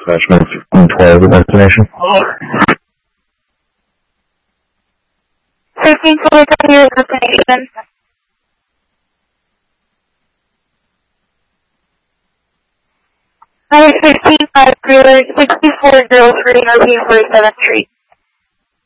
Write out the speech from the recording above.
Attachment 1512, the destination. 1312, your destination. 115 5 6403 North 47th Street.